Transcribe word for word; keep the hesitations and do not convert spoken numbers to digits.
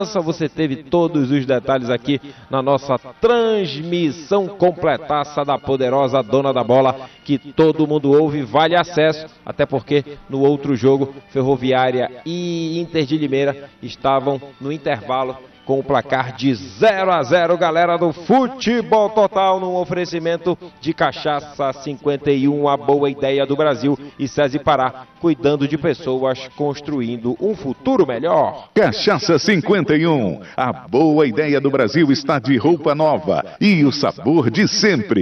Você teve todos os detalhes aqui na nossa transmissão completaça da poderosa dona da bola, que todo mundo ouve, vale acesso, até porque no outro jogo, Ferroviária e Inter de Limeira estavam no intervalo com o placar de zero a zero, galera do Futebol Total, num oferecimento de Cachaça cinquenta e um, a boa ideia do Brasil, e SESI Pará, cuidando de pessoas, construindo um futuro melhor. Cachaça cinquenta e um, a boa ideia do Brasil está de roupa nova e o sabor de sempre.